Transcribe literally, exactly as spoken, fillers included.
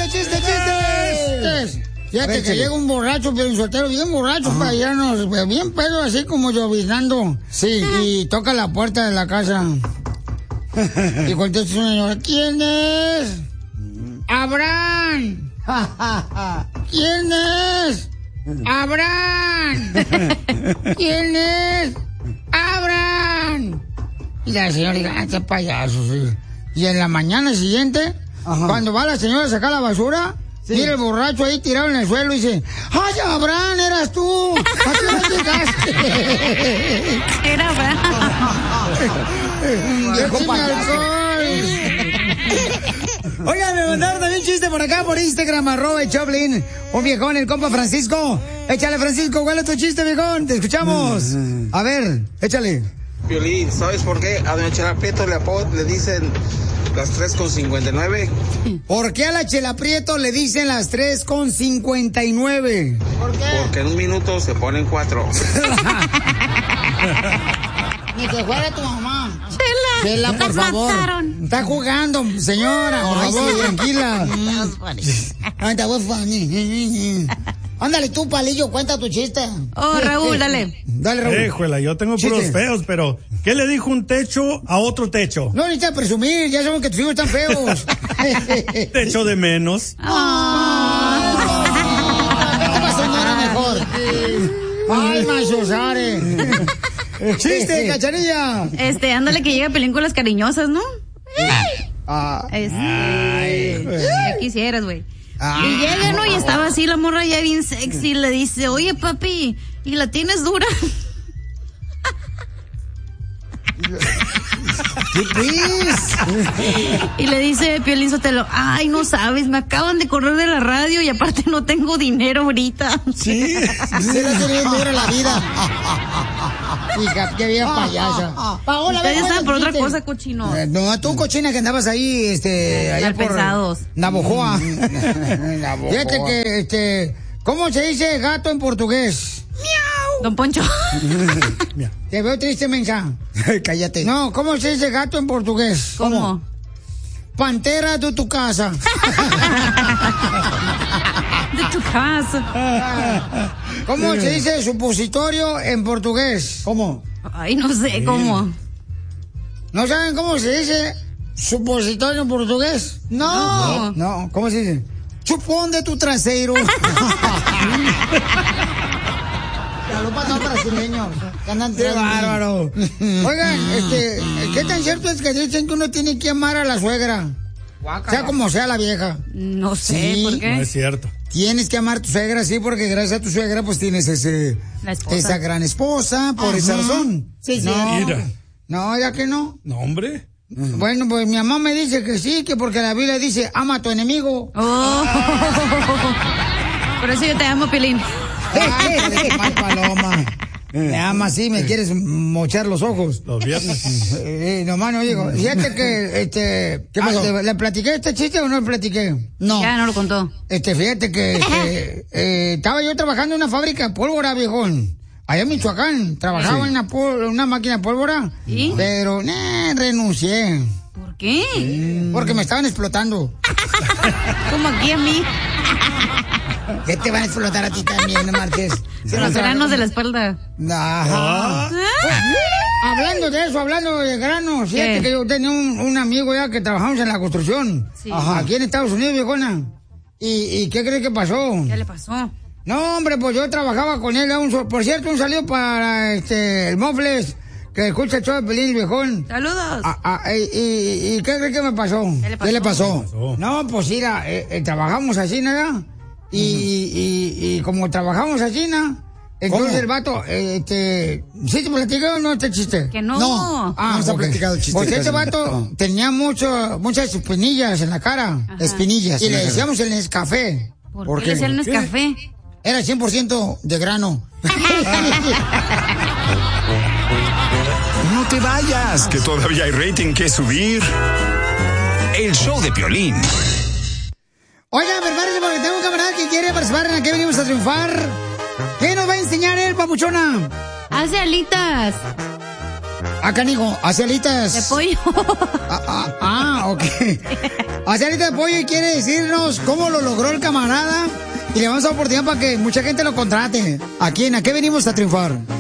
chiste, chistes! Fíjate ver, que llega un borracho, pero un soltero bien borracho, para allá, bien pedo, así como lloviznando. Sí, y toca la puerta de la casa. Y contesta una señora, ¿quién es? ¡Abraham! ¿Quién es? ¡Abraham! ¿Quién es? ¡Abraham! Y la señora dice, ah, qué payaso, sí. Y en la mañana siguiente, ajá, cuando va la señora a sacar la basura, sí, mira el borracho ahí tirado en el suelo y dice, ¡ay, Abraham, eras tú! ¿A qué hora llegaste? Era Abraham. ¡Viejo payaso! Oigan, me mandaron también chiste por acá, por Instagram, arroba el Choplin. Un viejón, el compa Francisco. Échale, Francisco, ¿cuál es tu chiste, viejón? Te escuchamos. A ver, échale. Piolín, ¿sabes por qué a doña Chela Prieto le, le dicen las tres con cincuenta y nueve? ¿Por qué a la Chela Prieto le dicen las tres con cincuenta y nueve? ¿Por qué? Porque en un minuto se ponen cuatro. Ni que fuera tu mamá. Chela, Chela, por favor. Mataron. Está jugando, señora, por Ay, favor, sí. tranquila. Anda, vos, funny. Ándale tú, palillo, cuenta tu chiste. Oh, Raúl, dale. Dale, Raúl. Híjole, yo tengo puros chiste. feos, pero ¿qué le dijo un techo a otro techo? No necesitas presumir, ya sabemos que tus hijos están feos. Techo de menos. Ah. ¿Qué te señora mejor? Ay, Machosare. Chiste, Cachanilla. Este, ándale que llega a películas cariñosas, ¿no? Ah. Este. Ay. Ya quisieras, güey. Ah. Y llega, ¿no? Y estaba así la morra ya bien sexy. Le dice, oye, papi, ¿y la tienes dura? ¿Qué pues? Y le dice Piolín Sotelo, ay, no sabes, me acaban de correr de la radio y aparte no tengo dinero ahorita. Sí, se la tiene dura la vida. Hija, qué bien payasa. Paola, ustedes estaban por otra cosa, cochino. Eh, no, tú, cochina, que andabas ahí, este, allá por pensados. Navojoa. Fíjate que, este, ¿cómo se dice gato en portugués? ¡Miau! Don Poncho. Te veo triste, mensa. Cállate. No, ¿cómo se dice gato en portugués? ¿Cómo? ¿Cómo? Pantera de tu casa. De tu casa. ¿Cómo se dice supositorio en portugués? ¿Cómo? Ay, no sé, ¿cómo? ¿No saben cómo se dice supositorio en portugués? No. No, no. ¿Cómo se dice? Chupón de tu trasero. Saludos para todos brasileños. ¡Qué bárbaro! Oigan, este, ¿qué tan cierto es que dicen que uno tiene que amar a la suegra? Guácala. Sea como sea la vieja. No sé, sí, ¿por qué? No es cierto. Tienes que amar a tu suegra, sí, porque gracias a tu suegra pues tienes ese, esa gran esposa, por Ajá. esa razón. Sí, sí. No, Mira. no, ya que no. No, hombre. Bueno, pues mi mamá me dice que sí, que porque la Biblia dice, ama a tu enemigo. Oh. Por eso yo te amo, Pilín. Ay, mal paloma. Me amas, sí, me quieres mochar los ojos. Los viernes. Eh, no, mano, digo, fíjate que, este, ¿qué pasó? ¿Le, ¿Le platiqué este chiste o no le platiqué? No. Ya no lo contó. Este, fíjate que, este, eh, estaba yo trabajando en una fábrica de pólvora, viejón. Allá en Michoacán. Trabajaba sí. en una, pol- una máquina de pólvora. ¿Sí? Pero, eh, renuncié. ¿Por qué? Porque me estaban explotando. Como aquí a mí. ¿Qué te van a explotar a ti también, no marques? Los granos de la espalda. Ajá. ¿Ah? Hablando de eso, hablando de granos, fíjate ¿Qué? que yo tenía un, un amigo ya que trabajamos en la construcción. Sí. Ajá. Aquí en Estados Unidos, viejona. ¿Y, y qué crees que pasó? ¿Qué le pasó? No, hombre, pues yo trabajaba con él. Un, por cierto, un saludo para este el Mofles, que escucha el show de Pelín, viejón. Saludos. Ah, ah, y, y, ¿Y qué crees que me pasó? ¿Qué le pasó? ¿Qué le pasó? ¿Qué pasó? No, pues mira, eh, eh, trabajamos así, ¿no? Y, uh-huh. y, y, y como trabajamos así, ¿no? Entonces ¿Cómo? el vato, eh, este... ¿Sí te platicó o no este chiste? Que no. No, ah, no nos okay. ha platicado el chiste. Pues ese vato no. tenía mucho, muchas espinillas en la cara. Ajá. Espinillas. Y le decíamos el Nescafé. ¿Por, ¿Por qué, qué le decían Nescafé? Era cien por ciento de grano. No te vayas, que todavía hay rating que subir. El show de Piolín. Oigan, prepárense porque tengo un camarada que quiere participar en la que venimos a triunfar. ¿Qué nos va a enseñar él, papuchona? Hace alitas. Ah, canijo, hace alitas. De pollo. Ah, ah, ah ok. Acelita de Pollo y quiere decirnos cómo lo logró el camarada y le vamos a dar oportunidad para que mucha gente lo contrate. ¿A quién? ¿A qué venimos a triunfar?